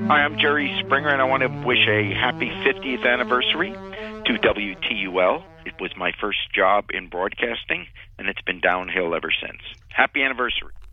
Hi, I'm Jerry Springer, and I want to wish a happy 50th anniversary to WTUL. It was my first job in broadcasting, and it's been downhill ever since. Happy anniversary.